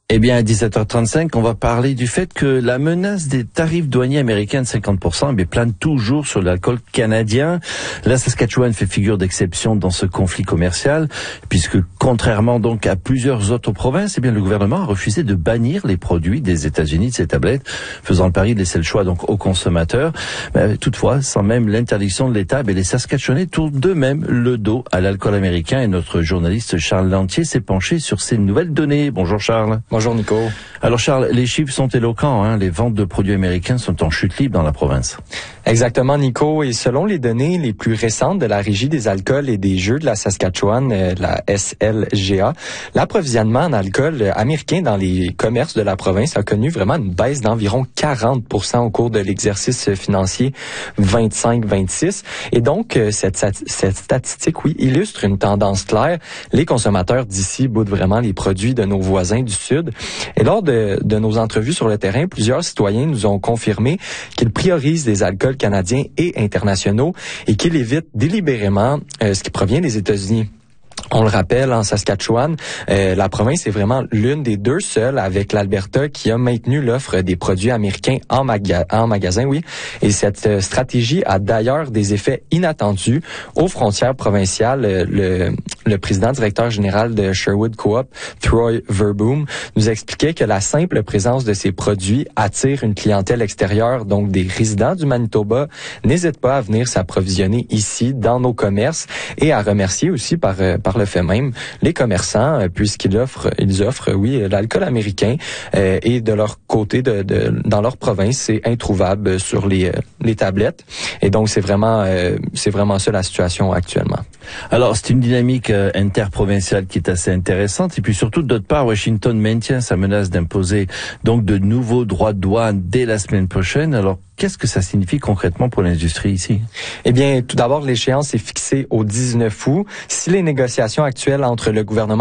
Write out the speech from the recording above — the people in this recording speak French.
Eh bien, à 17h35, on va parler du fait que la menace des tarifs douaniers américains de 50% plane toujours sur l'alcool canadien. La Saskatchewan fait figure d'exception dans ce conflit commercial, puisque contrairement donc à plusieurs autres provinces, le gouvernement a refusé de bannir les produits des États-Unis de ces tablettes, faisant le pari de laisser le choix donc aux consommateurs. Toutefois, sans même l'interdiction de l'État, les Saskatchewanais tournent d'eux-mêmes le dos à l'alcool américain, et notre journaliste Charles Lantier s'est penché sur ces nouvelles données. Bonjour Charles. Bonjour Nico. Alors Charles, les chiffres sont éloquents, les ventes de produits américains sont en chute libre dans la province. Exactement Nico, et selon les données les plus récentes de la Régie des alcools et des jeux de la Saskatchewan, la SLGA, l'approvisionnement en alcool américain dans les commerces de la province a connu vraiment une baisse d'environ 40% au cours de l'exercice financier 25-26. Et donc, cette statistique, illustre une tendance claire. Les consommateurs d'ici boudent vraiment les produits de nos voisins du Sud. Et lors de nos entrevues sur le terrain, plusieurs citoyens nous ont confirmé qu'ils priorisent les alcools canadiens et internationaux et qu'ils évitent délibérément ce qui provient des États-Unis. On le rappelle, en Saskatchewan, la province est vraiment l'une des deux seules avec l'Alberta qui a maintenu l'offre des produits américains en magasin, Et cette stratégie a d'ailleurs des effets inattendus aux frontières provinciales. Le président directeur général de Sherwood Co-op, Troy Verboom, nous expliquait que la simple présence de ces produits attire une clientèle extérieure, donc des résidents du Manitoba n'hésitent pas à venir s'approvisionner ici dans nos commerces, et à remercier aussi par le fait même les commerçants, puisqu'ils offrent l'alcool américain, et de leur côté, dans leur province, c'est introuvable sur les tablettes. Et donc c'est vraiment ça la situation actuellement. Alors c'est une dynamique interprovinciale qui est assez intéressante, et puis surtout d'autre part, Washington maintient sa menace d'imposer donc de nouveaux droits de douane dès la semaine prochaine. Alors qu'est-ce que ça signifie concrètement pour l'industrie ici? Eh bien, tout d'abord, l'échéance est fixée au 19 août. Si les négociations actuelles entre le gouvernement